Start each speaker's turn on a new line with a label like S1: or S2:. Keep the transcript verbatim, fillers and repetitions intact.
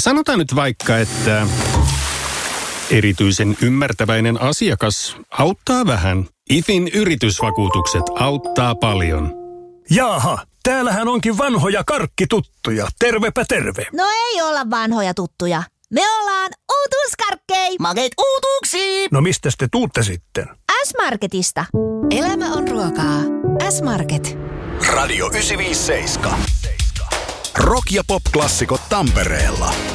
S1: Sanotaan nyt vaikka, että erityisen ymmärtäväinen asiakas auttaa vähän. IFin yritysvakuutukset auttaa paljon.
S2: Jaaha, täällähän onkin vanhoja karkkituttuja. Tervepä terve.
S3: No ei olla vanhoja tuttuja. Me ollaan uutuuskarkkei.
S4: Makeet uutuuksia.
S2: No mistäs te tuutte sitten?
S3: S-Marketista.
S5: Elämä on ruokaa. S-Market.
S6: Radio yhdeksänsataaviisikymmentäseitsemän. Rock- ja pop-klassikot Tampereella.